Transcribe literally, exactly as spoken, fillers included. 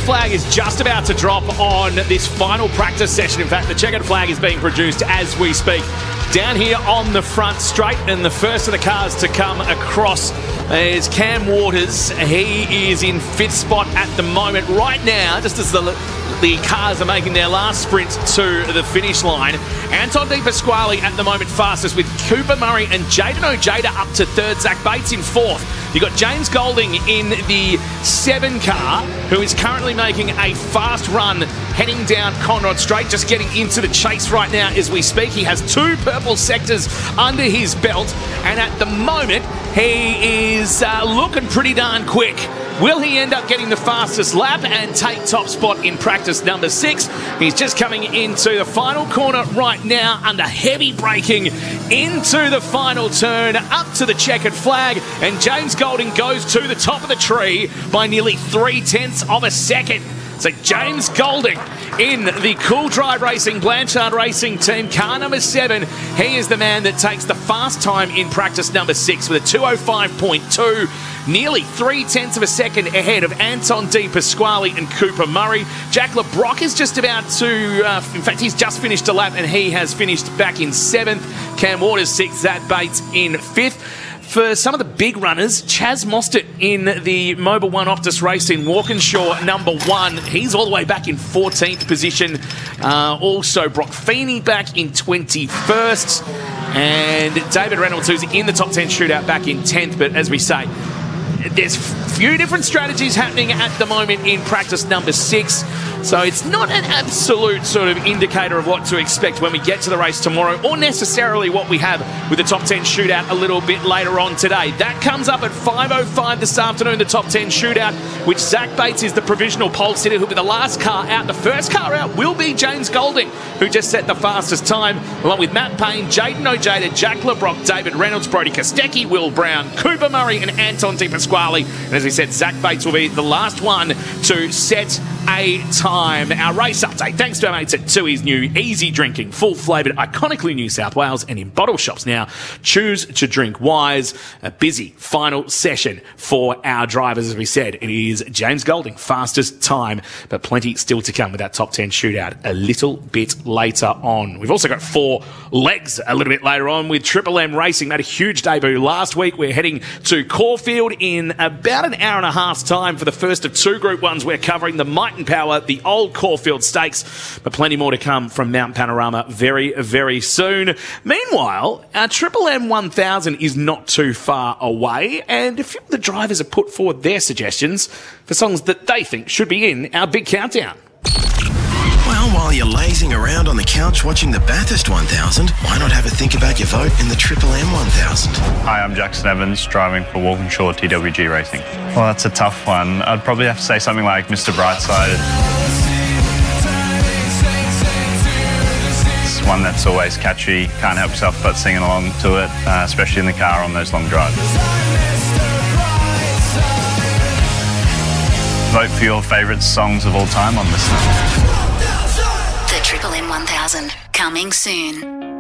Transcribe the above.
flag is just about to drop on this final practice session. In fact, the checkered flag is being produced as we speak. Down here on the front straight, and the first of the cars to come across is Cam Waters. He is in fifth spot at the moment. Right now, just as the the cars are making their last sprint to the finish line, Anton De Pasquale at the moment fastest, with Cooper Murray and Jaden Ojeda up to third. Zach Bates in fourth. You've got James Golding in the seven car, who is currently making a fast run heading down Conrod Straight, just getting into the chase right now as we speak. He has two purple sectors under his belt, and at the moment he is uh, looking pretty darn quick. Will he end up getting the fastest lap and take top spot in practice number six? He's just coming into the final corner right now under heavy braking into the final turn, up to the checkered flag, and James Golding goes to the top of the tree by nearly three tenths of a second. So James Golding in the Cool Dry Racing Blanchard Racing Team, car number seven. He is the man that takes the fast time in practice number six with a two oh five point two. Nearly three tenths of a second ahead of Anton De Pasquale and Cooper Murray. Jack LeBrock is just about to, uh, in fact, he's just finished a lap and he has finished back in seventh. Cam Waters sixth, Zach Bates in fifth. For some of the big runners, Chaz Mostert in the Mobil one Optus Racing Walkinshaw number one. He's all the way back in fourteenth position. Uh, also, Brock Feeney back in twenty-first. And David Reynolds, who's in the top ten shootout, back in tenth. But as we say, there's a few different strategies happening at the moment in practice number six. So it's not an absolute sort of indicator of what to expect when we get to the race tomorrow, or necessarily what we have with the top ten shootout a little bit later on today. That comes up at five oh five this afternoon, the top ten shootout, which Zach Bates is the provisional pole sitter, who'll be the last car out. The first car out will be James Golding, who just set the fastest time, along with Matt Payne, Jaden Ojeda, Jack LeBrock, David Reynolds, Brody Kostecki, Will Brown, Cooper Murray and Anton De Pasquale. And as we said, Zach Bates will be the last one to set a time. Our race update, thanks to our mates at Tui's new easy drinking, full flavoured, iconically New South Wales and in bottle shops now. Choose to drink wise. A busy final session for our drivers. As we said, it is James Golding, fastest time, but plenty still to come with that top ten shootout a little bit later on. We've also got four legs a little bit later on with Triple M Racing. Made a huge debut last week. We're heading to Caulfield in about an hour and a half's time for the first of two Group Ones. We're covering the Might and Power, the Old Caulfield Stakes, but plenty more to come from Mount Panorama very, very soon. Meanwhile, our Triple M one thousand is not too far away, and a few of the drivers have put forward their suggestions for songs that they think should be in our big countdown. Well, while you're lazing around on the couch watching the Bathurst one thousand, why not have a think about your vote in the Triple M one thousand? Hi, I'm Jackson Evans, driving for Walkinshaw T W G Racing. Well, that's a tough one. I'd probably have to say something like Mister Brightside. It's one that's always catchy, can't help yourself but singing along to it, uh, especially in the car on those long drives. Vote for your favourite songs of all time on this. The Triple M one thousand, coming soon.